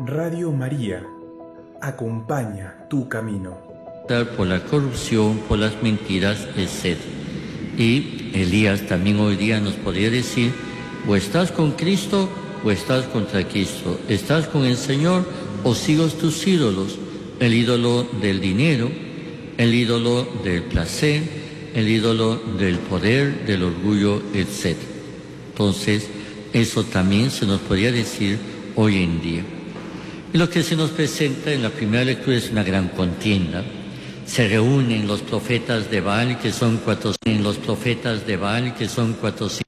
Radio María acompaña tu camino. Por la corrupción, por las mentiras, etc. Y Elías también hoy día nos podría decir, o estás con Cristo o estás contra Cristo, estás con el Señor o sigues tus ídolos, el ídolo del dinero, el ídolo del placer, el ídolo del poder, del orgullo, etc. Entonces, eso también se nos podría decir hoy en día. Y lo que se nos presenta en la primera lectura es una gran contienda. Se reúnen los profetas de Baal, que son 400,